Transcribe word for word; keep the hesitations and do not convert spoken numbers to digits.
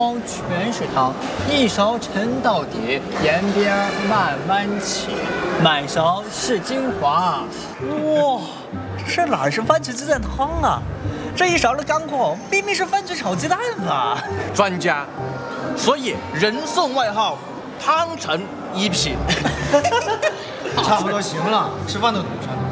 全是汤，一勺沉到底，沿边慢慢起，满勺是精华。 哇，这哪是番茄鸡蛋汤啊？这一勺的干货明明是番茄炒鸡蛋啊！ 专家，所以人送外号“汤臣一品”。 差不多行了，吃饭都堵上了。